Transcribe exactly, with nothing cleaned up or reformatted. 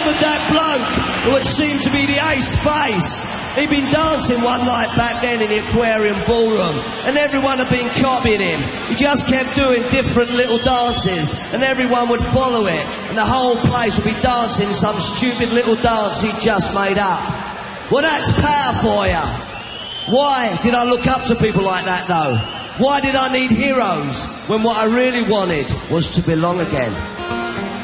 remembered that bloke who had seemed to be the ace face. He'd been dancing one night back then in the Aquarium Ballroom, and everyone had been copying him. He just kept doing different little dances, and everyone would follow it, and the whole place would be dancing some stupid little dance he'd just made up. Well, that's power for you. Why did I look up to people like that, though? Why did I need heroes when what I really wanted was to belong again?